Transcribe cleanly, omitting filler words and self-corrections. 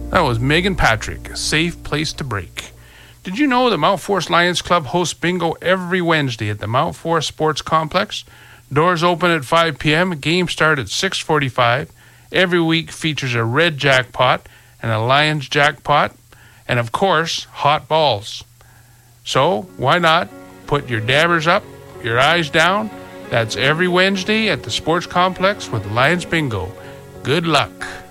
That was Megan Patrick, a safe place to break. Did you know the Mount Forest Lions Club hosts bingo every Wednesday at the Mount Forest Sports Complex? Doors open at 5 p.m., games start at 6:45. Every week features a red jackpot and a Lions jackpot, and of course, hot balls. So, why not put your dabbers up, your eyes down? That's every Wednesday at the Sports Complex with Lions Bingo. Good luck.